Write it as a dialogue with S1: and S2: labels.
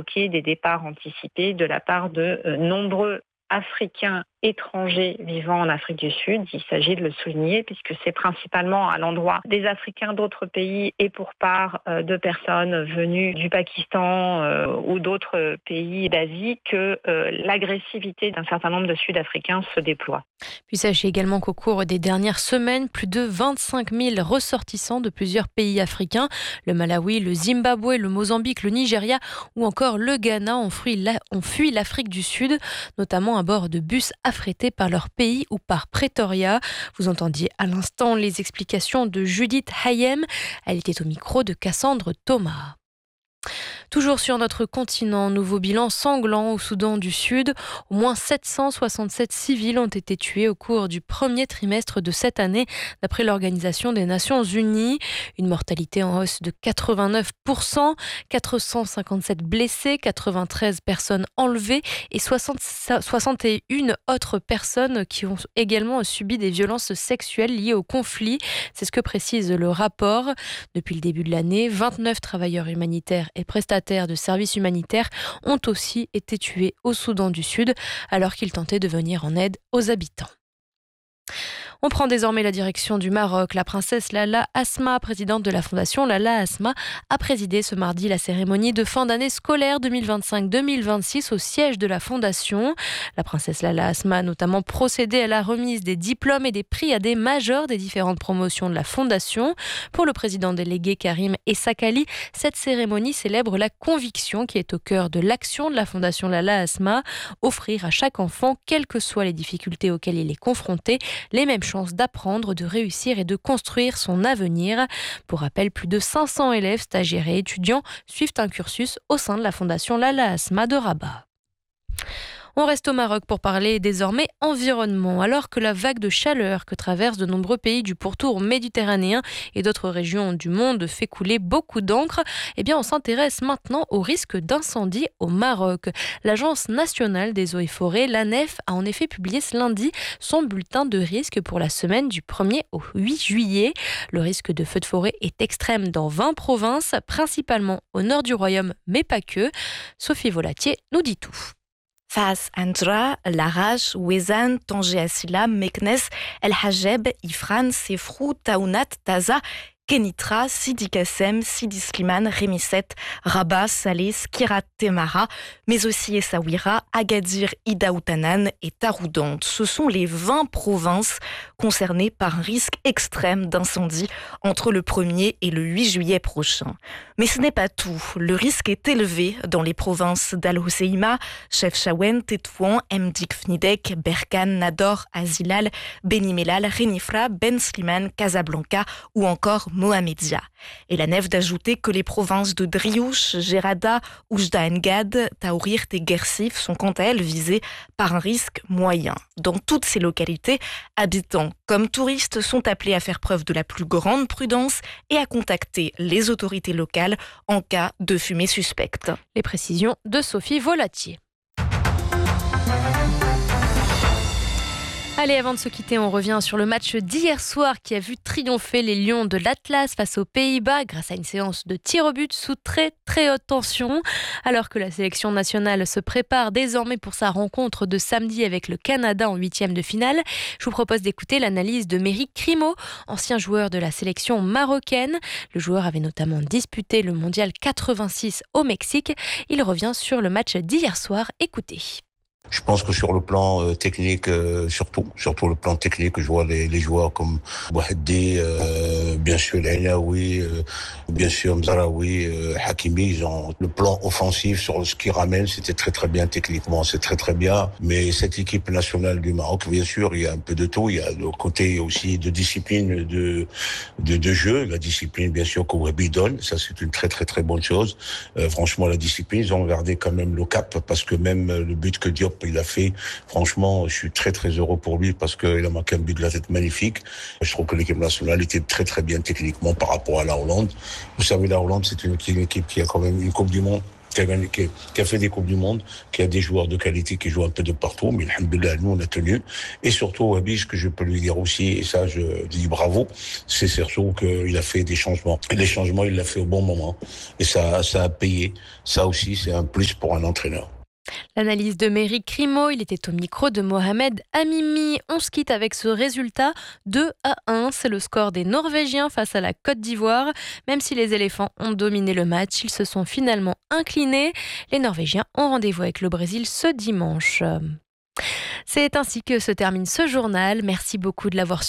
S1: provoqué des départs anticipés de la part de nombreux Africains étrangers vivant en Afrique du Sud. Il s'agit de le souligner puisque c'est principalement à l'endroit des Africains d'autres pays et pour part de personnes venues du Pakistan ou d'autres pays d'Asie que l'agressivité d'un certain nombre de Sud-Africains se déploie.
S2: Puis sachez également qu'au cours des dernières semaines, plus de 25 000 ressortissants de plusieurs pays africains, le Malawi, le Zimbabwe, le Mozambique, le Nigeria ou encore le Ghana ont fui l'Afrique du Sud, notamment à bord de bus affrétés par leur pays ou par Pretoria. Vous entendiez à l'instant les explications de Judith Hayem. Elle était au micro de Cassandre Thomas. Toujours sur notre continent, nouveau bilan sanglant au Soudan du Sud. Au moins 767 civils ont été tués au cours du premier trimestre de cette année, d'après l'Organisation des Nations Unies. Une mortalité en hausse de 89%, 457 blessés, 93 personnes enlevées et 61 autres personnes qui ont également subi des violences sexuelles liées au conflit. C'est ce que précise le rapport. Depuis le début de l'année, 29 travailleurs humanitaires et prestataires de services humanitaires ont aussi été tués au Soudan du Sud alors qu'ils tentaient de venir en aide aux habitants. On prend désormais la direction du Maroc. La princesse Lala Asma, présidente de la fondation Lala Asma, a présidé ce mardi la cérémonie de fin d'année scolaire 2025-2026 au siège de la fondation. La princesse Lala Asma a notamment procédé à la remise des diplômes et des prix à des majors des différentes promotions de la fondation. Pour le président délégué Karim Essakali, cette cérémonie célèbre la conviction qui est au cœur de l'action de la fondation Lala Asma, offrir à chaque enfant, quelles que soient les difficultés auxquelles il est confronté, les mêmes chances d'apprendre, de réussir et de construire son avenir. Pour rappel, plus de 500 élèves, stagiaires et étudiants suivent un cursus au sein de la fondation Lala Asma de Rabat. On reste au Maroc pour parler désormais environnement. Alors que la vague de chaleur que traversent de nombreux pays du pourtour méditerranéen et d'autres régions du monde fait couler beaucoup d'encre, on s'intéresse maintenant au risque d'incendie au Maroc. L'Agence nationale des eaux et forêts, l'ANEF, a en effet publié ce lundi son bulletin de risque pour la semaine du 1er au 8 juillet. Le risque de feux de forêt est extrême dans 20 provinces, principalement au nord du royaume, mais pas que. Sophie Volatier nous dit tout.
S3: Fas, Andra, Larache, Ouezan, Tanger Assila, Meknes, El Hajeb, Ifran, Sefrou, Taounat, Taza, Kenitra, Sidi Kassem, Sidi Slimane, Rémisset, Rabat, Salé, Skirat, Temara, mais aussi Essaouira, Agadir, Idaoutanan et Taroudante. Ce sont les 20 provinces concernées par un risque extrême d'incendie entre le 1er et le 8 juillet prochain. Mais ce n'est pas tout. Le risque est élevé dans les provinces d'Al-Hoceïma, Chefchaouen, Tétouan, Mdik Fnidek, Berkane, Nador, Azilal, Beni Mellal, Renifra, Ben Slimane, Casablanca ou encore Mohamedia. Et la nef d'ajouter que les provinces de Driouche, Gerada, Oujda Engad, Taourirt et Guersif sont quant à elles visées par un risque moyen. Dans toutes ces localités, habitants comme touristes sont appelés à faire preuve de la plus grande prudence et à contacter les autorités locales en cas de fumée suspecte.
S2: Les précisions de Sophie Volatier. Allez, avant de se quitter, on revient sur le match d'hier soir qui a vu triompher les Lions de l'Atlas face aux Pays-Bas grâce à une séance de tir au but sous très très haute tension. Alors que la sélection nationale se prépare désormais pour sa rencontre de samedi avec le Canada en 8e de finale, je vous propose d'écouter l'analyse de Méric Crimeau, ancien joueur de la sélection marocaine. Le joueur avait notamment disputé le mondial 86 au Mexique. Il revient sur le match d'hier soir. Écoutez.
S4: Je pense que sur le plan technique, surtout le plan technique, je vois les joueurs comme Bouhaddi, bien sûr Elhaoui, bien sûr Mzaraoui, Hakimi, ils ont le plan offensif sur ce qu'ils ramènent, c'était très très bien techniquement, c'est très très bien. Mais cette équipe nationale du Maroc, bien sûr, il y a un peu de tout, il y a le côté aussi de discipline de jeu, la discipline bien sûr qu'Ouabi donne, ça c'est une très très très bonne chose. Franchement la discipline, ils ont gardé quand même le cap parce que même le but que Diop il a fait, franchement, je suis très très heureux pour lui parce qu'il a marqué un but de la tête magnifique. Je trouve que l'équipe nationale était très très bien techniquement par rapport à la Hollande. Vous savez, la Hollande, c'est une équipe qui a quand même une Coupe du Monde qui a fait des Coupes du Monde, qui a des joueurs de qualité qui jouent un peu de partout, mais alhamdoulilah, nous on a tenu. Et surtout, Wabi, ce que je peux lui dire aussi, et ça je dis bravo, c'est surtout qu'il a fait des changements. Et les changements, il l'a fait au bon moment. Et ça a payé. Ça aussi, c'est un plus pour un entraîneur.
S2: L'analyse de Méry Crimo, il était au micro de Mohamed Amimi. On se quitte avec ce résultat 2-1. C'est le score des Norvégiens face à la Côte d'Ivoire. Même si les éléphants ont dominé le match, ils se sont finalement inclinés. Les Norvégiens ont rendez-vous avec le Brésil ce dimanche. C'est ainsi que se termine ce journal. Merci beaucoup de l'avoir